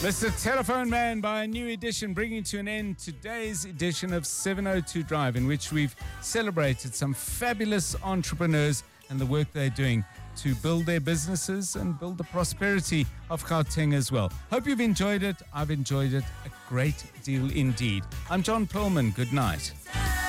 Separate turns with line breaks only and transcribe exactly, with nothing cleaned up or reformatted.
Mister Telephone Man by a new edition, bringing to an end today's edition of seven oh two Drive, in which we've celebrated some fabulous entrepreneurs and the work they're doing to build their businesses and build the prosperity of Gauteng as well. Hope you've enjoyed it. I've enjoyed it a great deal indeed. I'm John Perlman. Good night.